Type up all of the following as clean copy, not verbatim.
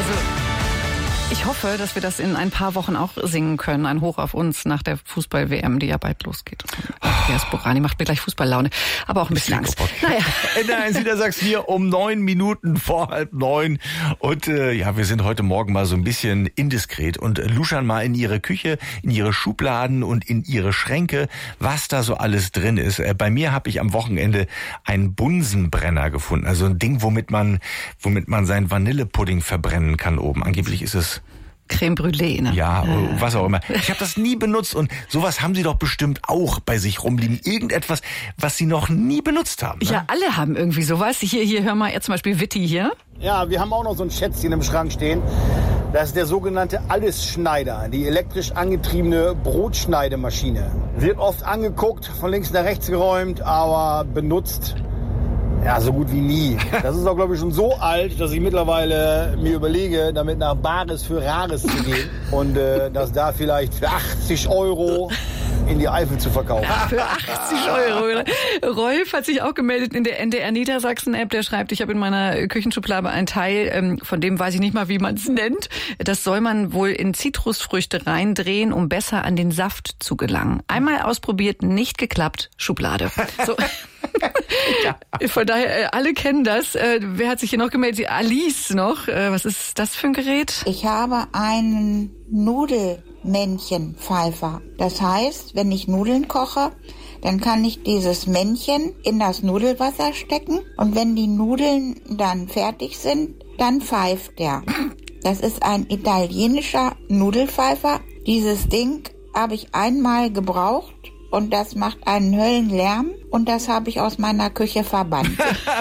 Also ich hoffe, dass wir das in ein paar Wochen auch singen können. Ein Hoch auf uns nach der Fußball-WM, die ja bald losgeht. Andreas Borani macht mir gleich Fußballlaune, aber auch ein bisschen Angst. Naja. Ende Niedersachsen hier um 9 Minuten vor 8:30. Und wir sind heute Morgen mal so ein bisschen indiskret und luschern mal in ihre Küche, in ihre Schubladen und in ihre Schränke, was da so alles drin ist. Bei mir habe ich am Wochenende einen Bunsenbrenner gefunden. Also ein Ding, womit man seinen Vanillepudding verbrennen kann oben. Angeblich ist es Creme Brûlée, ne? Ja, was auch immer. Ich habe das nie benutzt und sowas haben Sie doch bestimmt auch bei sich rumliegen. Irgendetwas, was Sie noch nie benutzt haben. Ne? Ja, alle haben irgendwie sowas. Hier, hör mal, zum Beispiel Witti hier. Ja, wir haben auch noch so ein Schätzchen im Schrank stehen. Das ist der sogenannte Allesschneider, die elektrisch angetriebene Brotschneidemaschine. Wird oft angeguckt, von links nach rechts geräumt, aber benutzt ja, so gut wie nie. Das ist auch, glaube ich, schon so alt, dass ich mittlerweile mir überlege, damit nach Bares für Rares zu gehen und das da vielleicht für 80 € in die Eifel zu verkaufen. Ja, für 80 €. Rolf hat sich auch gemeldet in der NDR Niedersachsen-App. Der schreibt, ich habe in meiner Küchenschublade ein Teil, von dem weiß ich nicht mal, wie man es nennt. Das soll man wohl in Zitrusfrüchte reindrehen, um besser an den Saft zu gelangen. Einmal ausprobiert, nicht geklappt, Schublade. So. Ja. Von daher, alle kennen das. Wer hat sich hier noch gemeldet? Alice noch. Was ist das für ein Gerät? Ich habe einen Nudelmännchenpfeifer. Das heißt, wenn ich Nudeln koche, dann kann ich dieses Männchen in das Nudelwasser stecken und wenn die Nudeln dann fertig sind, dann pfeift der. Das ist ein italienischer Nudelpfeifer. Dieses Ding habe ich einmal gebraucht. Und das macht einen Höllenlärm und das habe ich aus meiner Küche verbannt.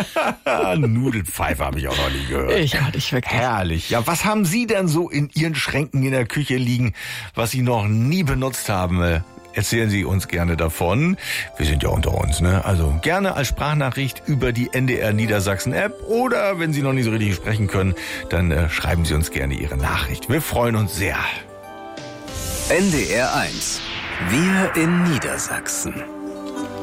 Nudelpfeife habe ich auch noch nie gehört. Ich auch nicht wirklich. Herrlich. Ja, was haben Sie denn so in Ihren Schränken in der Küche liegen, was Sie noch nie benutzt haben? Erzählen Sie uns gerne davon. Wir sind ja unter uns, ne? Also gerne als Sprachnachricht über die NDR Niedersachsen App oder wenn Sie noch nicht so richtig sprechen können, dann schreiben Sie uns gerne Ihre Nachricht. Wir freuen uns sehr. NDR 1. Wir in Niedersachsen.